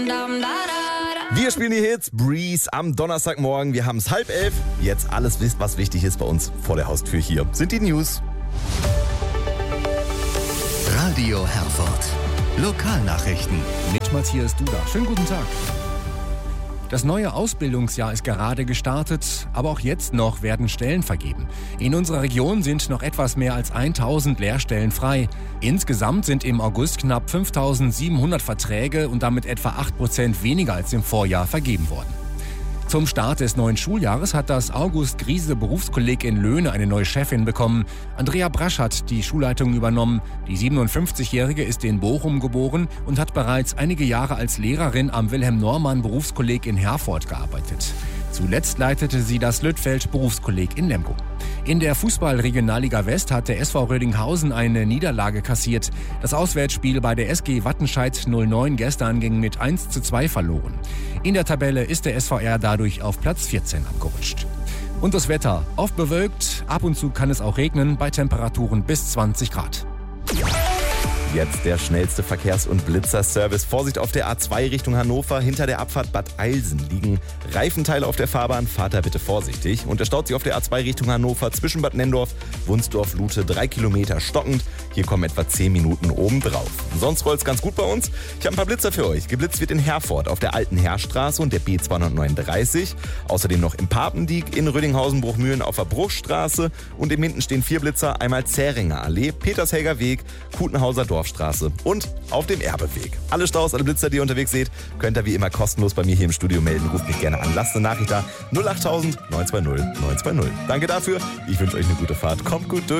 Wir spielen die Hits Breeze am Donnerstagmorgen. Wir haben es 10:30. Jetzt alles wisst, was wichtig ist bei uns vor der Haustür hier. Sind die News. Radio Herford. Lokalnachrichten. Mit Matthias Duda. Schönen guten Tag. Das neue Ausbildungsjahr ist gerade gestartet, aber auch jetzt noch werden Stellen vergeben. In unserer Region sind noch etwas mehr als 1000 Lehrstellen frei. Insgesamt sind im August knapp 5700 Verträge und damit etwa 8% weniger als im Vorjahr vergeben worden. Zum Start des neuen Schuljahres hat das August-Griese-Berufskolleg in Löhne eine neue Chefin bekommen. Andrea Brasch hat die Schulleitung übernommen. Die 57-Jährige ist in Bochum geboren und hat bereits einige Jahre als Lehrerin am Wilhelm-Normann-Berufskolleg in Herford gearbeitet. Zuletzt leitete sie das Lüttfeld-Berufskolleg in Lemgo. In der Fußball-Regionalliga West hat der SV Rödinghausen eine Niederlage kassiert. Das Auswärtsspiel bei der SG Wattenscheid 09 gestern ging mit 1:2 verloren. In der Tabelle ist der SVR dadurch auf Platz 14 abgerutscht. Und das Wetter: oft bewölkt, ab und zu kann es auch regnen, bei Temperaturen bis 20 Grad. Jetzt der schnellste Verkehrs- und Blitzerservice. Vorsicht auf der A2 Richtung Hannover. Hinter der Abfahrt Bad Eilsen liegen Reifenteile auf der Fahrbahn. Fahrt da bitte vorsichtig. Und der staut sich auf der A2 Richtung Hannover zwischen Bad Nendorf, Wunsdorf, Lute 3 Kilometer stockend. Hier kommen etwa 10 Minuten obendrauf. Sonst rollt's ganz gut bei uns. Ich habe ein paar Blitzer für euch. Geblitzt wird in Herford auf der Alten Heerstraße und der B239. Außerdem noch im Papendiek, in Rödinghausen-Bruchmühlen auf der Bruchstraße. Und im Hinten stehen 4 Blitzer. Einmal Zähringer Allee, Petershelger Weg, Kutenhauser Dorfstraße und auf dem Erbeweg. Alle Staus, alle Blitzer, die ihr unterwegs seht, könnt ihr wie immer kostenlos bei mir hier im Studio melden. Ruft mich gerne an. Lasst eine Nachricht da. 08000 920 920. Danke dafür. Ich wünsche euch eine gute Fahrt. Kommt gut durch.